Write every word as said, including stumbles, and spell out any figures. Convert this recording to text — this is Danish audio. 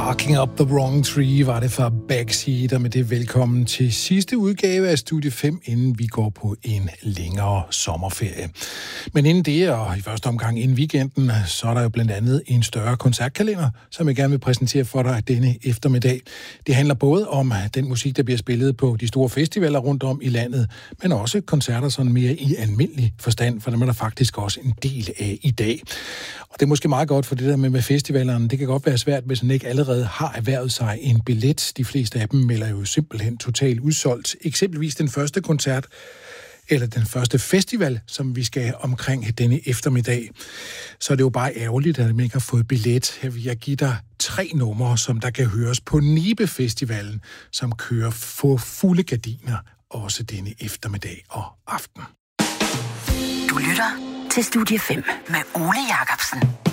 Barking Up the Wrong Tree var det fra Backseat, og med det velkommen til sidste udgave af Studie fem, inden vi går på en længere sommerferie. Men inden det, og i første omgang inden weekenden, så er der jo blandt andet en større koncertkalender, som jeg gerne vil præsentere for dig denne eftermiddag. Det handler både om den musik, der bliver spillet på de store festivaler rundt om i landet, men også koncerter sådan mere i almindelig forstand, for dem er der faktisk også en del af i dag. Og det er måske meget godt for det der med, med festivalerne. Det kan godt være svært, hvis man ikke allerede har erhvervet sig en billet. De fleste af dem melder jo simpelthen totalt udsolgt. Eksempelvis den første koncert, eller den første festival, som vi skal omkring denne eftermiddag. Så er det jo bare ærgerligt, at man ikke har fået billet. Her vil jeg give dig tre numre, som der kan høres på Nibe Festivalen, som kører for fulde gardiner, også denne eftermiddag og aften. Du lytter til Studie fem med Ole Jacobsen.